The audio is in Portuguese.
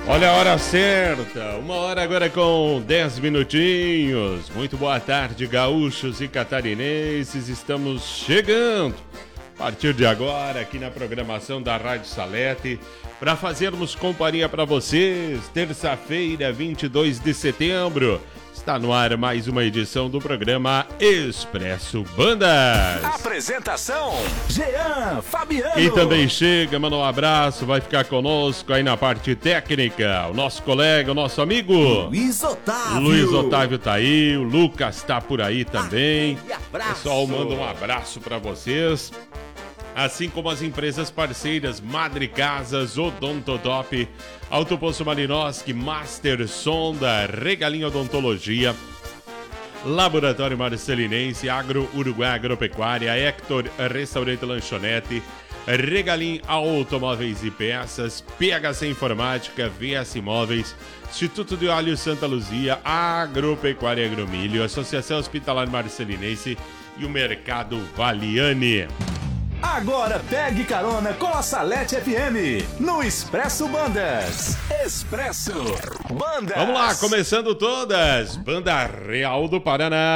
Olha a hora certa, 1h agora com 10 minutinhos. Muito boa tarde, gaúchos e catarinenses. Estamos chegando, a partir de agora, aqui na programação da Rádio Salete, para fazermos companhia para vocês. Terça-feira, 22 de setembro. Está no ar mais uma edição do programa Expresso Bandas. Apresentação, Jean Fabiano. E também chega, manda um abraço, vai ficar conosco aí na parte técnica, o nosso colega, o nosso amigo Luiz Otávio. Luiz Otávio tá aí, o Lucas tá por aí também. Pessoal, manda um abraço para vocês. Assim como as empresas parceiras Madre Casas, Odontotop, Autoposto Malinowski, Master Sonda, Regalinho Odontologia, Laboratório Marcelinense, Agro Uruguai Agropecuária, Hector Restaurante Lanchonete, Regalim Automóveis e Peças, PHC Informática, VS Imóveis, Instituto de Óleo Santa Luzia, Agropecuária e Agromilho, Associação Hospitalar Marcelinense e o Mercado Valiani. Agora pegue carona com a Salete FM no Expresso Bandas. Expresso Bandas. Vamos lá, começando todas. Banda Real do Paraná.